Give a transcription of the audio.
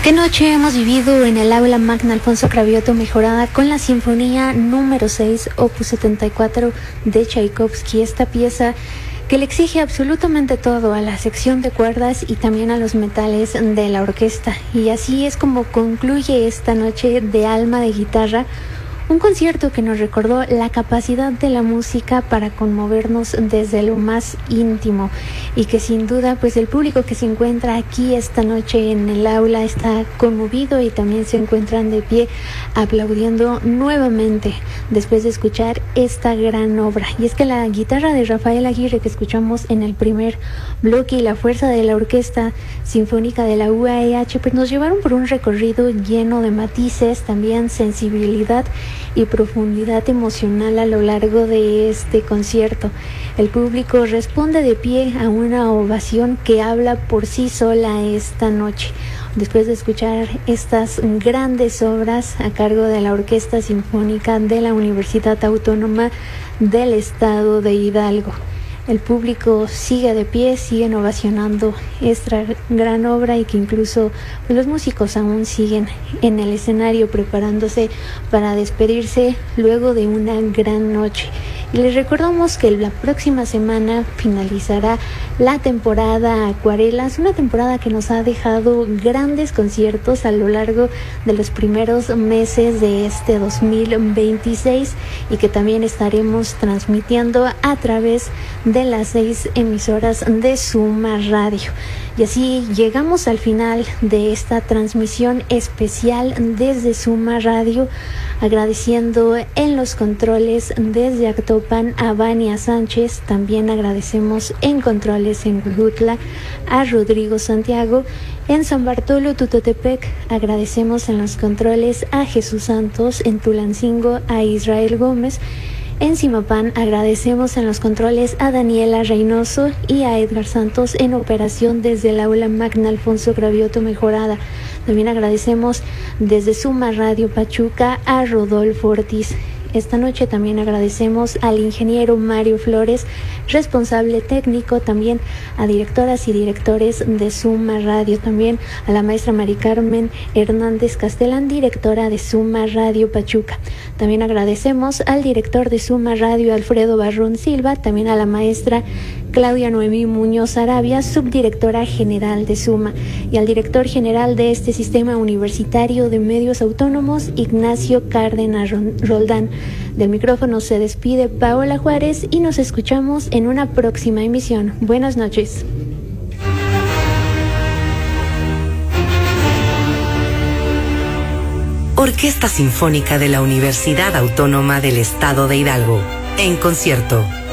¿Qué noche hemos vivido en el aula magna Alfonso Cravioto mejorada con la sinfonía número 6, opus 74 de Tchaikovsky? Esta pieza que le exige absolutamente todo a la sección de cuerdas y también a los metales de la orquesta. Y así es como concluye esta noche de Alma de Guitarra, un concierto que nos recordó la capacidad de la música para conmovernos desde lo más íntimo, y que sin duda pues el público que se encuentra aquí esta noche en el aula está conmovido y también se encuentran de pie aplaudiendo nuevamente después de escuchar esta gran obra. Y es que la guitarra de Rafael Aguirre que escuchamos en el primer bloque y la fuerza de la Orquesta Sinfónica de la UAEH pues nos llevaron por un recorrido lleno de matices, también sensibilidad y profundidad emocional a lo largo de este concierto. El público responde de pie a una ovación que habla por sí sola esta noche, después de escuchar estas grandes obras a cargo de la Orquesta Sinfónica de la Universidad Autónoma del Estado de Hidalgo. El público sigue de pie, siguen ovacionando esta gran obra, y que incluso pues, los músicos aún siguen en el escenario preparándose para despedirse luego de una gran noche. Y les recordamos que la próxima semana finalizará la temporada Acuarelas, una temporada que nos ha dejado grandes conciertos a lo largo de los primeros meses de este 2026, y que también estaremos transmitiendo a través de las 6 emisoras de Suma Radio. Y así llegamos al final de esta transmisión especial desde Suma Radio, agradeciendo en los controles desde Actopan a Vania Sánchez. También agradecemos en controles en Huejutla a Rodrigo Santiago. En San Bartolo, Tutotepec, agradecemos en los controles a Jesús Santos. En Tulancingo, a Israel Gómez. En Zimapán agradecemos en los controles a Daniela Reynoso y a Edgar Santos en operación desde el aula magna Alfonso Cravioto mejorada. También agradecemos desde Suma Radio Pachuca a Rodolfo Ortiz. Esta noche también agradecemos al ingeniero Mario Flores, responsable técnico, también a directoras y directores de Suma Radio, también a la maestra Mari Carmen Hernández Castelán, directora de Suma Radio Pachuca. También agradecemos al director de Suma Radio, Alfredo Barrón Silva, también a la maestra Claudia Noemí Muñoz Arabia, subdirectora general de Suma, y al director general de este sistema universitario de medios autónomos, Ignacio Cárdenas Roldán. Del micrófono se despide Paola Juárez y nos escuchamos en una próxima emisión. Buenas noches. Orquesta Sinfónica de la Universidad Autónoma del Estado de Hidalgo, en concierto.